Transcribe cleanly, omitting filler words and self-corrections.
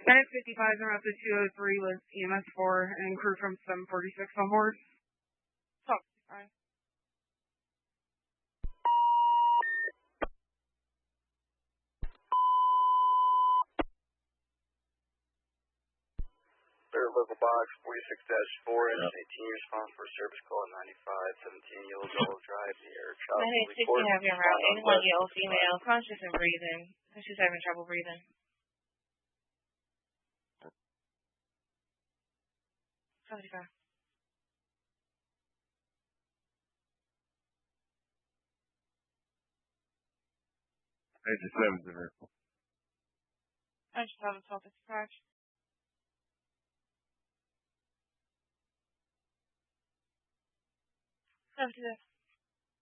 Unit 55 is around 203 with EMS 4 and crew from 746 on board. Stop. All right. Third local box 46-4 and 18 response for service call at 9517 Yellow Gulf Drive near Tropical. 960 have your route. Anyone yellow female, conscious and breathing. She's having trouble breathing. $75. I just have the vehicle. I just have a topic to catch. $72.